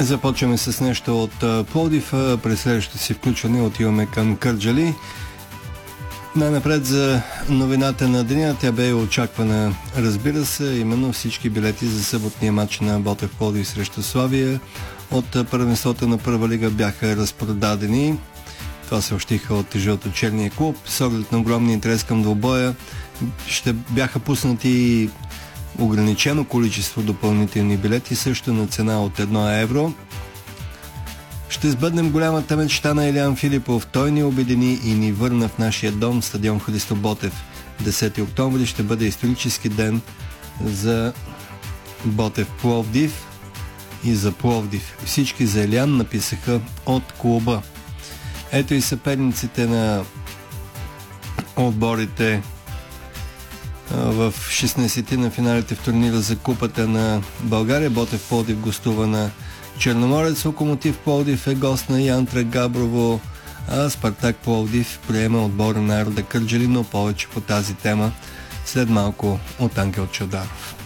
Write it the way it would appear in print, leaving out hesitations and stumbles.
Започваме с нещо от Пловдив. През следващото си включване отиваме към Кърджали. Най-напред за новината на деня. Тя бе очаквана, разбира се, именно всички билети за съботния матч на Ботев Пловдив срещу Славия от първенството на Първа лига бяха разпродадени. Това съобщиха от жълто-черния клуб. С оглед на огромния интерес към двубоя ще бяха пуснати ограничено количество допълнителни билети, също на цена от 1 евро. Ще сбъднем голямата мечта на Илиян Филипов. Той ни обедини и ни върна в нашия дом, стадион Христо Ботев. 10 октомври ще бъде исторически ден за Ботев Пловдив и за Пловдив. Всички за Илиян написаха от клуба. Ето и съперниците на отборите в 16-ти на финалите в турнира за Купата на България. Ботев Пловдив гостува на Черноморец, Локомотив Пловдив е гост на Янтра Габрово, а Спартак Пловдив приема отбора на Арода Кърджали, но повече по тази тема след малко от Ангел Чавдаров.